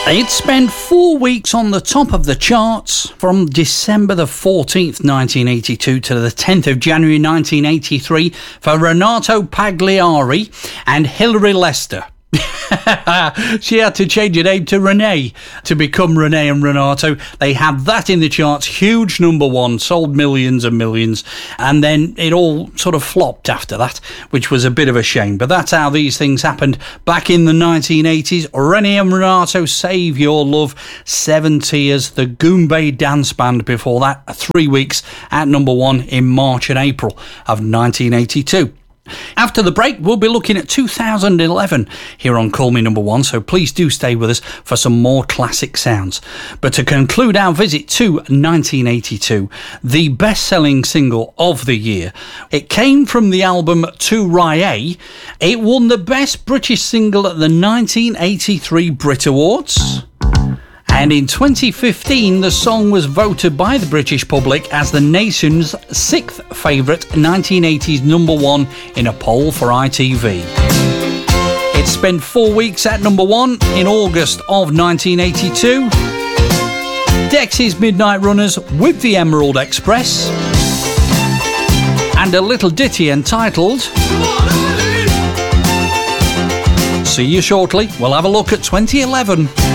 It spent 4 weeks on the top of the charts from December the 14th, 1982 to the 10th of January 1983 for Renato Pagliari and Hilary Lester. She had to change her name to Renee to become Renee and Renato. They had that in the charts, huge number one, sold millions and millions, and then it all sort of flopped after that, which was a bit of a shame. But that's how these things happened back in the 1980s. Renee and Renato, Save Your Love, Seven Tears, the Goombay Dance Band before that, 3 weeks at number one in March and April of 1982. After the break, we'll be looking at 2011 here on Call Me Number One, so please do stay with us for some more classic sounds. But to conclude our visit to 1982, the best-selling single of the year, it came from the album To Rye. It won the Best British Single at the 1983 Brit Awards. And in 2015, the song was voted by the British public as the nation's 6th favourite 1980s number one in a poll for ITV. It spent 4 weeks at number one in August of 1982. Dexys Midnight Runners with the Emerald Express. And a little ditty entitled See You Shortly. We'll have a look at 2011.